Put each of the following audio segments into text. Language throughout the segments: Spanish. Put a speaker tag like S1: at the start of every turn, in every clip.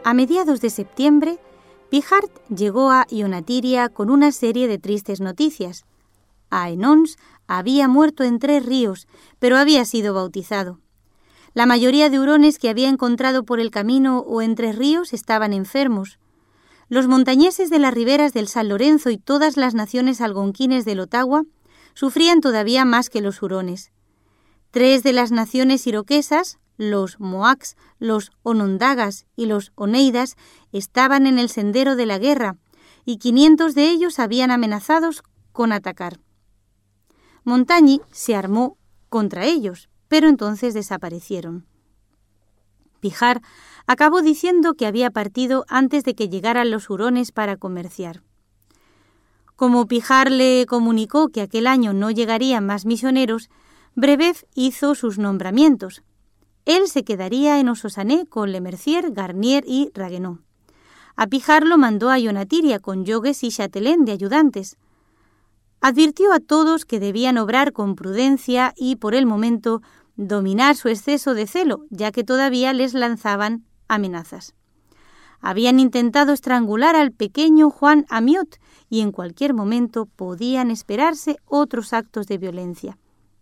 S1: A mediados de septiembre, Pijart llegó a Ionatiria con una serie de tristes noticias. Aenons había muerto en 3 ríos, pero había sido bautizado. La mayoría de hurones que había encontrado por el camino o en 3 ríos estaban enfermos. Los montañeses de las riberas del San Lorenzo y todas las naciones algonquines del Ottawa sufrían todavía más que los hurones. 3 de las naciones iroquesas, los Mohawks, los Onondagas y los Oneidas, estaban en el sendero de la guerra y 500 de ellos habían amenazados con atacar. Montagny se armó contra ellos, pero entonces desaparecieron. Pijart acabó diciendo que había partido antes de que llegaran los hurones para comerciar. Como Pijart le comunicó que aquel año no llegarían más misioneros, Brebeuf hizo sus nombramientos. Él se quedaría en Ossosané con Le Mercier, Garnier y Ragueneau. A Pijart lo mandó a Ionatiria con Jogues y Chatelain de ayudantes. Advirtió a todos que debían obrar con prudencia y, por el momento, dominar su exceso de celo, ya que todavía les lanzaban amenazas. Habían intentado estrangular al pequeño Juan Amiot y en cualquier momento podían esperarse otros actos de violencia.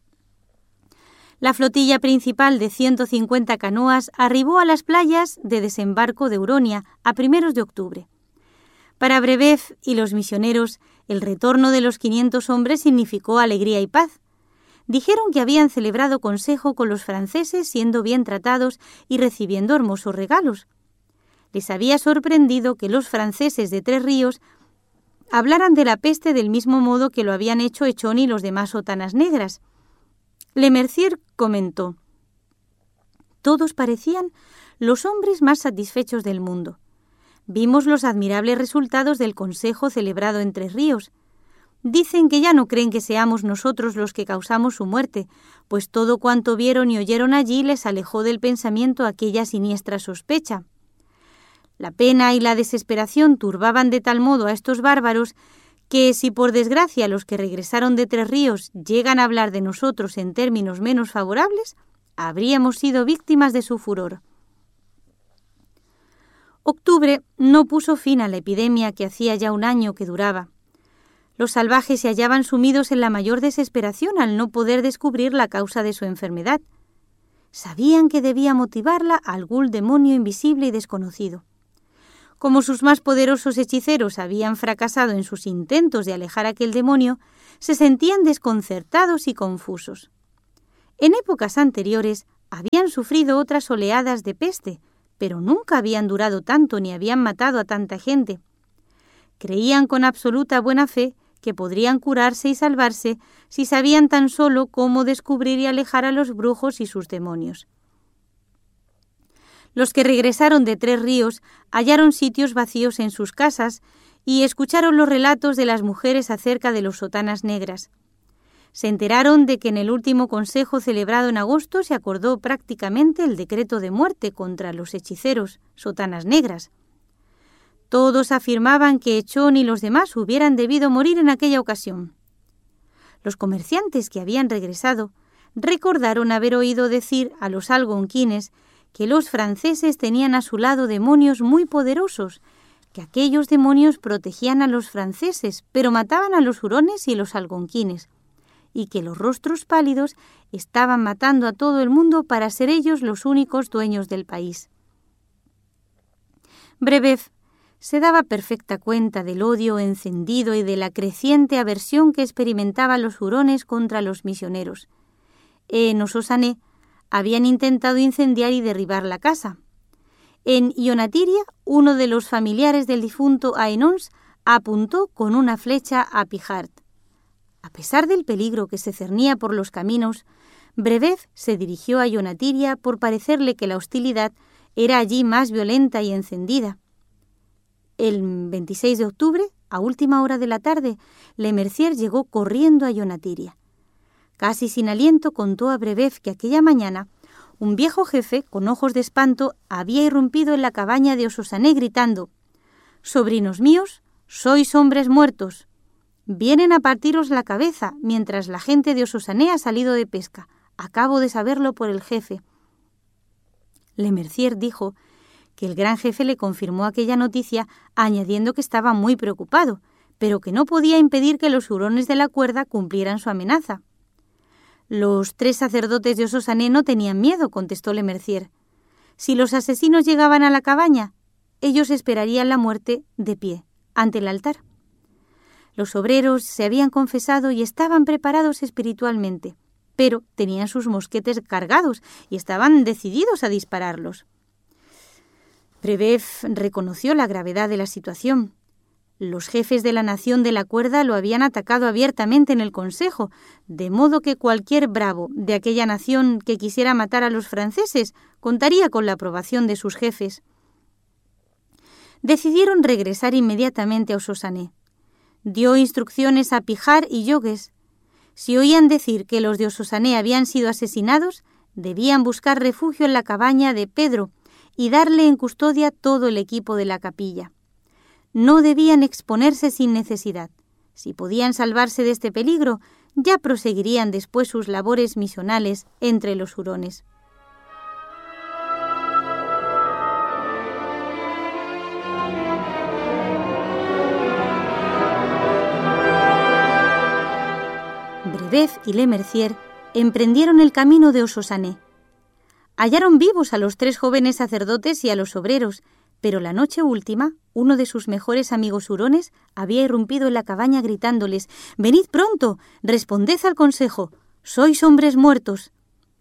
S1: La flotilla principal de 150 canoas arribó a las playas de desembarco de Huronia a 1 de octubre. Para Brebeuf y los misioneros, el retorno de los 500 hombres significó alegría y paz. Dijeron que habían celebrado consejo con los franceses siendo bien tratados y recibiendo hermosos regalos. Les había sorprendido que los franceses de 3 ríos hablaran de la peste del mismo modo que lo habían hecho Echón y los demás sotanas negras. Le Mercier comentó: «Todos parecían los hombres más satisfechos del mundo. Vimos los admirables resultados del consejo celebrado en 3 ríos. Dicen que ya no creen que seamos nosotros los que causamos su muerte, pues todo cuanto vieron y oyeron allí les alejó del pensamiento aquella siniestra sospecha. La pena y la desesperación turbaban de tal modo a estos bárbaros que si por desgracia los que regresaron de 3 ríos llegan a hablar de nosotros en términos menos favorables, habríamos sido víctimas de su furor». Octubre no puso fin a la epidemia que hacía ya 1 año que duraba. Los salvajes se hallaban sumidos en la mayor desesperación al no poder descubrir la causa de su enfermedad. Sabían que debía motivarla algún demonio invisible y desconocido. Como sus más poderosos hechiceros habían fracasado en sus intentos de alejar aquel demonio, se sentían desconcertados y confusos. En épocas anteriores habían sufrido otras oleadas de peste, pero nunca habían durado tanto ni habían matado a tanta gente. Creían con absoluta buena fe que podrían curarse y salvarse si sabían tan solo cómo descubrir y alejar a los brujos y sus demonios. Los que regresaron de 3 ríos hallaron sitios vacíos en sus casas y escucharon los relatos de las mujeres acerca de los sotanas negras. Se enteraron de que en el último consejo celebrado en agosto se acordó prácticamente el decreto de muerte contra los hechiceros, sotanas negras. Todos afirmaban que Echón y los demás hubieran debido morir en aquella ocasión. Los comerciantes que habían regresado recordaron haber oído decir a los algonquines que los franceses tenían a su lado demonios muy poderosos, que aquellos demonios protegían a los franceses, pero mataban a los hurones y los algonquines, y que los rostros pálidos estaban matando a todo el mundo para ser ellos los únicos dueños del país. Brebeuf se daba perfecta cuenta del odio encendido y de la creciente aversión que experimentaban los hurones contra los misioneros. En Ossosané habían intentado incendiar y derribar la casa. En Ionatiria, uno de los familiares del difunto Aenons apuntó con una flecha a Pijart. A pesar del peligro que se cernía por los caminos, Brebeuf se dirigió a Ionatiria por parecerle que la hostilidad era allí más violenta y encendida. El 26 de octubre, a última hora de la tarde, Le Mercier llegó corriendo a Ionatiria. Casi sin aliento contó a Brebeuf que aquella mañana un viejo jefe, con ojos de espanto, había irrumpido en la cabaña de Ossosané gritando: «Sobrinos míos, sois hombres muertos. Vienen a partiros la cabeza mientras la gente de Ossosané ha salido de pesca. Acabo de saberlo por el jefe». Le Mercier dijo que el gran jefe le confirmó aquella noticia, añadiendo que estaba muy preocupado, pero que no podía impedir que los hurones de la cuerda cumplieran su amenaza. Los 3 sacerdotes de Ososané no tenían miedo, contestó Le Mercier. Si los asesinos llegaban a la cabaña, ellos esperarían la muerte de pie, ante el altar. Los obreros se habían confesado y estaban preparados espiritualmente, pero tenían sus mosquetes cargados y estaban decididos a dispararlos. Brebeuf reconoció la gravedad de la situación. Los jefes de la nación de la cuerda lo habían atacado abiertamente en el consejo, de modo que cualquier bravo de aquella nación que quisiera matar a los franceses contaría con la aprobación de sus jefes. Decidieron regresar inmediatamente a Ososané. Dio instrucciones a Pijart y Jogues. Si oían decir que los de Ososané habían sido asesinados, debían buscar refugio en la cabaña de Pedro y darle en custodia todo el equipo de la capilla. No debían exponerse sin necesidad. Si podían salvarse de este peligro, ya proseguirían después sus labores misionales entre los hurones. Brebeuf y Le Mercier emprendieron el camino de Ososané. Hallaron vivos a los 3 jóvenes sacerdotes y a los obreros, pero la noche última, uno de sus mejores amigos hurones había irrumpido en la cabaña gritándoles: «¡Venid pronto! ¡Responded al consejo! ¡Sois hombres muertos!».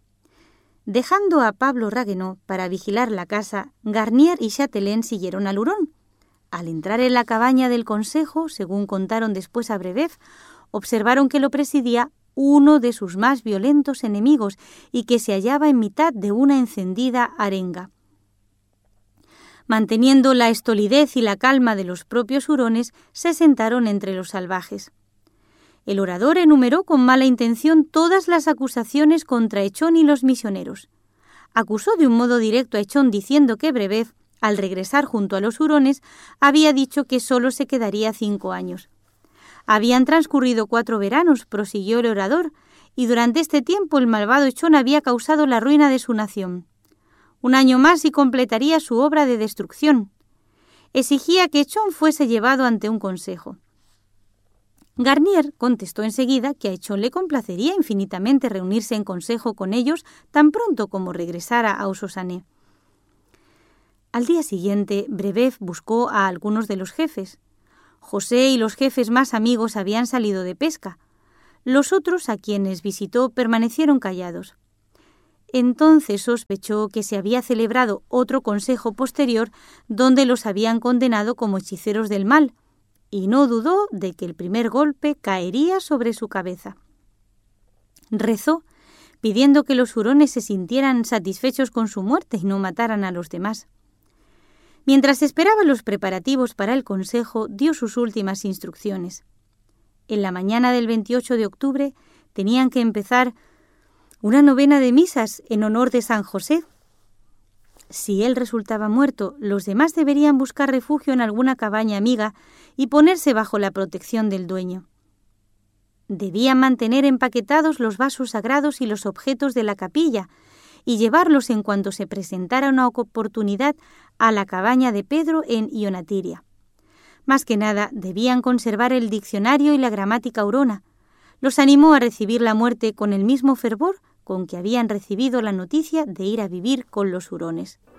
S1: Dejando a Pablo Raguenot para vigilar la casa, Garnier y Chatelain siguieron al hurón. Al entrar en la cabaña del consejo, según contaron después a Brebeuf, observaron que lo presidía uno de sus más violentos enemigos y que se hallaba en mitad de una encendida arenga. Manteniendo la estolidez y la calma de los propios hurones, se sentaron entre los salvajes. El orador enumeró con mala intención todas las acusaciones contra Echón y los misioneros. Acusó de un modo directo a Echón diciendo que Brebeuf, al regresar junto a los hurones, había dicho que solo se quedaría 5 años. Habían transcurrido 4 veranos, prosiguió el orador, y durante este tiempo el malvado Echón había causado la ruina de su nación. 1 año más y completaría su obra de destrucción. Exigía que Echón fuese llevado ante un consejo. Garnier contestó enseguida que a Echón le complacería infinitamente reunirse en consejo con ellos tan pronto como regresara a Ososané. Al día siguiente, Brebeuf buscó a algunos de los jefes. José y los jefes más amigos habían salido de pesca. Los otros, a quienes visitó, permanecieron callados. Entonces sospechó que se había celebrado otro consejo posterior donde los habían condenado como hechiceros del mal, y no dudó de que el primer golpe caería sobre su cabeza. Rezó, pidiendo que los hurones se sintieran satisfechos con su muerte y no mataran a los demás. Mientras esperaba los preparativos para el consejo, dio sus últimas instrucciones. En la mañana del 28 de octubre tenían que empezar una novena de misas en honor de San José. Si él resultaba muerto, los demás deberían buscar refugio en alguna cabaña amiga y ponerse bajo la protección del dueño. Debían mantener empaquetados los vasos sagrados y los objetos de la capilla y llevarlos en cuanto se presentara una oportunidad a la cabaña de Pedro en Ionatiria. Más que nada, debían conservar el diccionario y la gramática hurona. Los animó a recibir la muerte con el mismo fervor con que habían recibido la noticia de ir a vivir con los hurones.